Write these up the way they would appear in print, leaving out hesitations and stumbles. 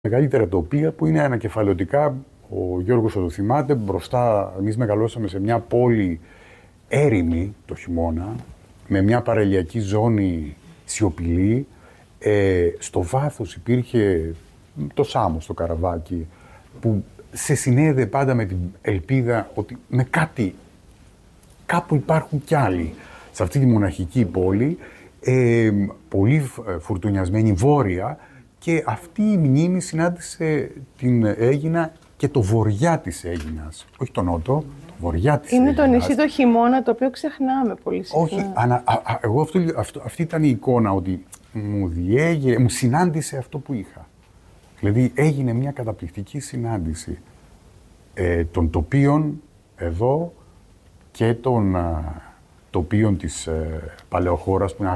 μεγαλύτερα τοπία που είναι ανακεφαλαιωτικά. Ο Γιώργος θα το θυμάται, μπροστά εμείς μεγαλώσαμε σε μια πόλη έρημη το χειμώνα, με μια παραλιακή ζώνη σιωπηλή. Στο βάθος υπήρχε το Σάμο, στο Καραβάκι, που σε συνέδε πάντα με την ελπίδα ότι με κάτι, κάπου υπάρχουν κι άλλοι. Σε αυτή τη μοναχική πόλη, πολύ φουρτουνιασμένη βόρεια, και αυτή η μνήμη συνάντησε την Αίγινα και το βοριά της Αίγινας. Όχι το νότο, το βοριά της Αίγινας. Είναι το νησί το χειμώνα, το οποίο ξεχνάμε πολύ συχνά. Όχι, εγώ αυτή ήταν η εικόνα, ότι μου συνάντησε αυτό που είχα. Δηλαδή έγινε μια καταπληκτική συνάντηση των τοπίων εδώ και των τοπίων της παλαιοχώρας, που είναι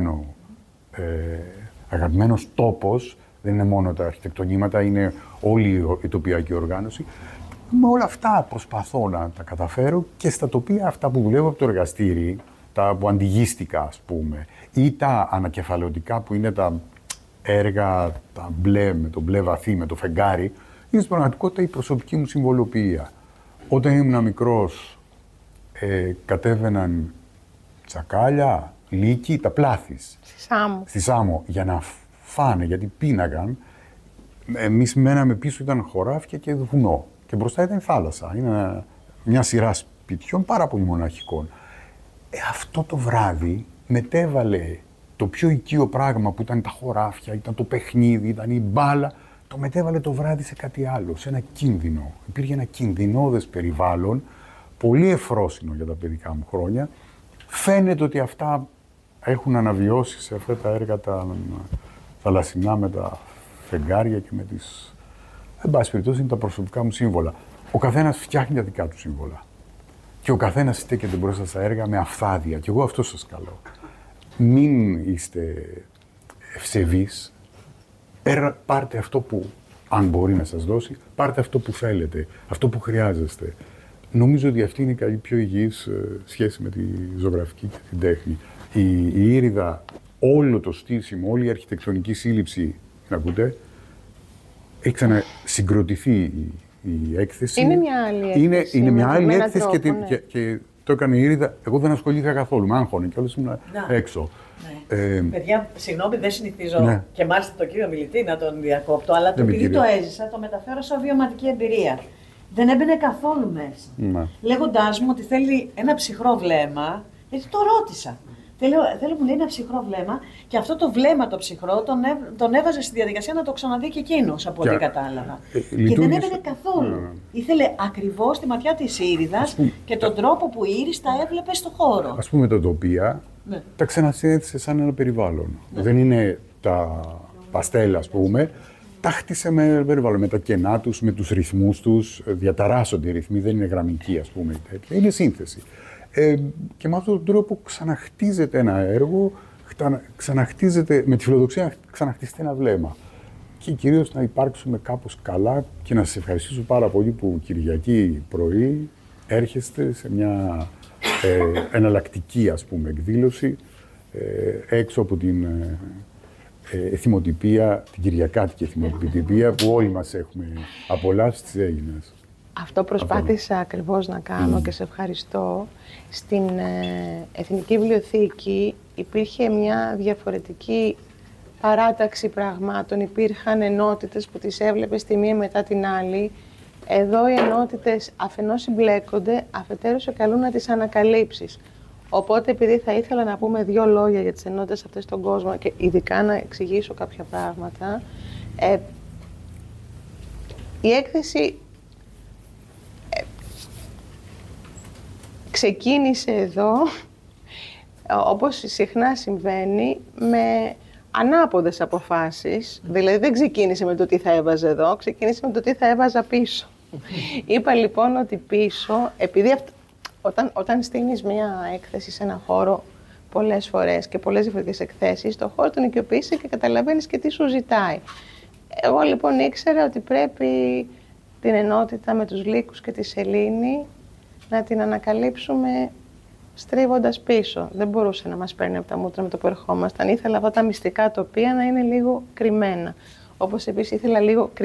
αγαπημένος τόπος. Δεν είναι μόνο τα αρχιτεκτονήματα, είναι όλη η τοπιακή οργάνωση. Με όλα αυτά προσπαθώ να τα καταφέρω, και στα τοπία αυτά που δουλεύω από το εργαστήρι, τα που αντιγίστηκα, ας πούμε, ή τα ανακεφαλαιωτικά που είναι τα έργα, τα μπλε, με το μπλε βαθύ, με το φεγγάρι, είναι στην πραγματικότητα η προσωπική μου συμβολοποιία. Όταν ήμουν μικρός, κατέβαιναν τσακάλια, λύκοι, τα πλάθης. Στη Σάμο, για να φάνε, γιατί πίναγαν. Εμείς μέναμε πίσω, ήταν χωράφια και βουνό. Και μπροστά ήταν η θάλασσα. Είναι μια σειρά σπιτιών πάρα πολύ μοναχικών. Αυτό το βράδυ μετέβαλε το πιο οικείο πράγμα, που ήταν τα χωράφια, ήταν το παιχνίδι, ήταν η μπάλα. Το μετέβαλε το βράδυ σε κάτι άλλο, σε ένα κίνδυνο. Υπήρχε ένα κινδυνώδες περιβάλλον, πολύ ευφρόσινο για τα παιδικά μου χρόνια. Φαίνεται ότι αυτά έχουν αναβιώσει σε αυτά τα έργα τα θαλασσινά, με τα φεγγάρια και με τις... Εν πάση περιπτώσει, είναι τα προσωπικά μου σύμβολα. Ο καθένας φτιάχνει τα δικά του σύμβολα. Και ο καθένας στέκεται μπροστά στα έργα με αυθάδεια. Και εγώ αυτό σας καλώ. Μην είστε ευσεβείς. Πάρτε αυτό που, αν μπορεί να σας δώσει, πάρτε αυτό που θέλετε, αυτό που χρειάζεστε. Νομίζω ότι αυτή είναι η πιο υγιής σχέση με τη ζωγραφική και την τέχνη. Η Ήριδα, όλο το στήσιμο, όλη η αρχιτεκτονική σύλληψη, να ακούτε, έχει ξανασυγκροτηθεί η έκθεση. Είναι μια άλλη έκθεση. Είναι μια άλλη έκθεση τρόπο, και το έκανε η Ήριδα. Εγώ δεν ασχολήθηκα καθόλου, με άγχωνε και όλες ήμουν έξω. Ναι. Παιδιά, συγγνώμη, δεν συνηθίζω και μάλιστα τον κύριο μιλητή να τον διακόπτω, αλλά επειδή το έζησα, το μεταφέρω σαν βιωματική εμπειρία. Δεν έμπαινε καθόλου μέσα. Λέγοντάς μου ότι θέλει ένα ψυχρό βλέμμα, γιατί το ρώτησα. Θέλω, μου λέει, ένα ψυχρό βλέμμα, και αυτό το βλέμμα το ψυχρό τον έβαζε στη διαδικασία να το ξαναδεί και εκείνος, από ό,τι κατάλαβα. Και δεν έμπαινε καθόλου. Ήθελε ακριβώς τη ματιά της Ήριδας και τον τρόπο που η Ήρης τα έβλεπε στο χώρο. Ας πούμε, τα τοπία τα ξανασύνθεσε σαν ένα περιβάλλον. Δεν είναι τα παστέλα, ας πούμε. Τα χτίσε με περιβάλλον, με τα κενά τους, με τους ρυθμούς τους. Διαταράσσονται οι ρυθμοί, δεν είναι γραμμική, ας πούμε, τέτοια. Είναι σύνθεση. Και με αυτόν τον τρόπο ξαναχτίζεται ένα έργο, ξαναχτίζεται, με τη φιλοδοξία να ξαναχτιστεί ένα βλέμμα. Και κυρίως να υπάρξουμε κάπως καλά, και να σας ευχαριστήσω πάρα πολύ που Κυριακή πρωί έρχεστε σε μια εναλλακτική, ας πούμε, εκδήλωση έξω από την εθιμοτυπία, την κυριακάτικη εθιμοτυπία που όλοι μας έχουμε απολαύσει στις Αίγινες. Αυτό προσπάθησα ακριβώς να κάνω και σε ευχαριστώ. Στην Εθνική Βιβλιοθήκη υπήρχε μια διαφορετική παράταξη πραγμάτων. Υπήρχαν ενότητες που τις έβλεπες τη μία μετά την άλλη. Εδώ οι ενότητες αφενός συμπλέκονται, αφετέρου σε καλούν να τις ανακαλύψεις. Οπότε, επειδή θα ήθελα να πούμε δύο λόγια για τις ενότητες αυτές στον κόσμο και ειδικά να εξηγήσω κάποια πράγματα, η έκθεση ξεκίνησε εδώ, όπως συχνά συμβαίνει, με ανάποδες αποφάσεις. Δηλαδή δεν ξεκίνησε με το τι θα έβαζα εδώ, ξεκίνησε με το τι θα έβαζα πίσω. Είπα λοιπόν ότι πίσω, επειδή όταν στείνεις μια έκθεση σε ένα χώρο πολλές φορές και πολλές διαφορετικές εκθέσεις, το χώρο τον οικειοποιείσαι και καταλαβαίνεις και τι σου ζητάει. Εγώ λοιπόν ήξερα ότι πρέπει την ενότητα με τους λύκους και τη σελήνη να την ανακαλύψουμε στρίβοντας πίσω. Δεν μπορούσε να μας παίρνει από τα μούτρα με το που ερχόμασταν. Ήθελα αυτά τα μυστικά τοπία να είναι λίγο κρυμμένα. Όπως επίσης ήθελα λίγο